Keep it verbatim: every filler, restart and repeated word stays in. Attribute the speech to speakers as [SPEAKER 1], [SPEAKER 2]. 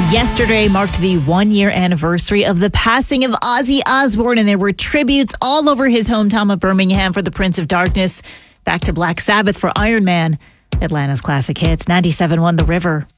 [SPEAKER 1] Yesterday marked the one-year anniversary of the passing of Ozzy Osbourne, and there were tributes all over his hometown of Birmingham for the Prince of Darkness. Back to Black Sabbath for Iron Man. Atlanta's Classic Hits, ninety-seven point one The River.